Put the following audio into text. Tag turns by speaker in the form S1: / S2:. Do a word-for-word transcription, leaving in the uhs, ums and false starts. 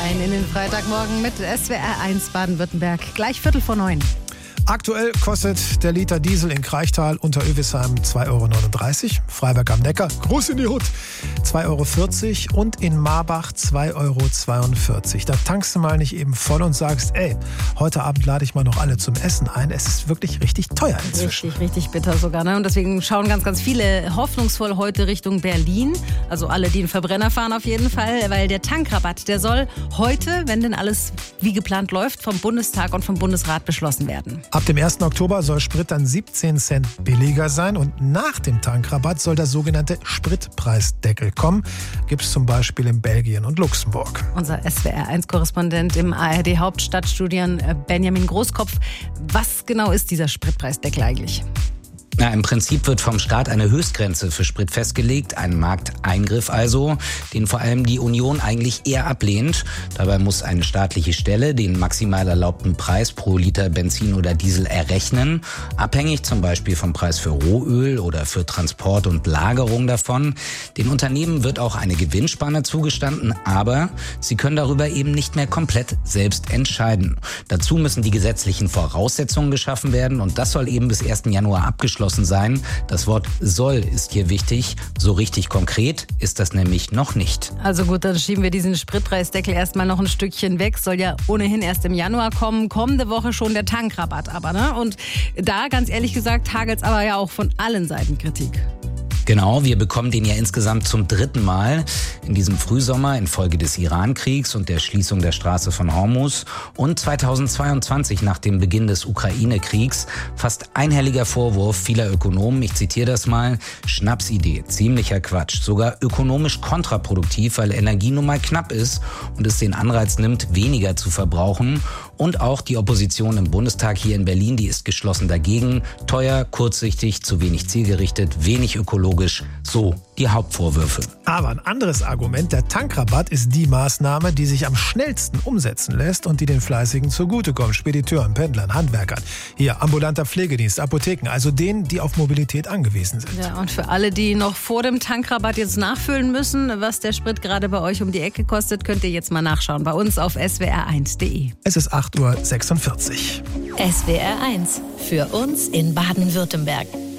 S1: rein in den Freitagmorgen mit S W R eins Baden-Württemberg. Gleich Viertel vor neun.
S2: Aktuell kostet der Liter Diesel in Kraichtal unter Üvisheim zwei Euro neununddreißig, Freiberg am Neckar, Gruß in die Hut, zwei Euro vierzig und in Marbach zwei Euro zweiundvierzig. Da tankst du mal nicht eben voll und sagst, ey, heute Abend lade ich mal noch alle zum Essen ein. Es ist wirklich richtig teuer inzwischen.
S1: Richtig, richtig bitter sogar. Ne? Und deswegen schauen ganz, ganz viele hoffnungsvoll heute Richtung Berlin. Also alle, die einen Verbrenner fahren auf jeden Fall, weil der Tankrabatt, der soll heute, wenn denn alles wie geplant läuft, vom Bundestag und vom Bundesrat beschlossen werden.
S2: Ab dem ersten Oktober soll Sprit dann siebzehn Cent billiger sein und nach dem Tankrabatt soll der sogenannte Spritpreisdeckel kommen. Gibt es zum Beispiel in Belgien und Luxemburg.
S1: Unser S W R eins Korrespondent im A R D Hauptstadtstudien Benjamin Großkopf. Was genau ist dieser Spritpreisdeckel eigentlich?
S3: Na, im Prinzip wird vom Staat eine Höchstgrenze für Sprit festgelegt, ein Markteingriff also, den vor allem die Union eigentlich eher ablehnt. Dabei muss eine staatliche Stelle den maximal erlaubten Preis pro Liter Benzin oder Diesel errechnen, abhängig zum Beispiel vom Preis für Rohöl oder für Transport und Lagerung davon. Den Unternehmen wird auch eine Gewinnspanne zugestanden, aber sie können darüber eben nicht mehr komplett selbst entscheiden. Dazu müssen die gesetzlichen Voraussetzungen geschaffen werden und das soll eben bis ersten Januar abgeschlossen sein. Das Wort soll ist hier wichtig. So richtig konkret ist das nämlich noch nicht.
S1: Also gut, dann schieben wir diesen Spritpreisdeckel erstmal noch ein Stückchen weg. Soll ja ohnehin erst im Januar kommen. Kommende Woche schon der Tankrabatt aber, ne? Und da, ganz ehrlich gesagt, hagelt's aber ja auch von allen Seiten Kritik.
S3: Genau, wir bekommen den ja insgesamt zum dritten Mal in diesem Frühsommer infolge des Iran-Kriegs und der Schließung der Straße von Hormuz und zweitausendzweiundzwanzig nach dem Beginn des Ukraine-Kriegs. Fast einhelliger Vorwurf vieler Ökonomen, ich zitiere das mal, Schnapsidee, ziemlicher Quatsch, sogar ökonomisch kontraproduktiv, weil Energie nun mal knapp ist und es den Anreiz nimmt, weniger zu verbrauchen. Und auch die Opposition im Bundestag hier in Berlin, die ist geschlossen dagegen. Teuer, kurzsichtig, zu wenig zielgerichtet, wenig ökologisch. So die Hauptvorwürfe.
S2: Aber ein anderes Argument, der Tankrabatt ist die Maßnahme, die sich am schnellsten umsetzen lässt und die den Fleißigen zugutekommt. Spediteuren, Pendlern, Handwerkern. Hier ambulanter Pflegedienst, Apotheken, also denen, die auf Mobilität angewiesen sind.
S1: Ja, und für alle, die noch vor dem Tankrabatt jetzt nachfüllen müssen, was der Sprit gerade bei euch um die Ecke kostet, könnt ihr jetzt mal nachschauen bei uns auf s w r eins punkt d e.
S2: Es ist acht Uhr sechsundvierzig.
S4: S W R eins. Für uns in Baden-Württemberg.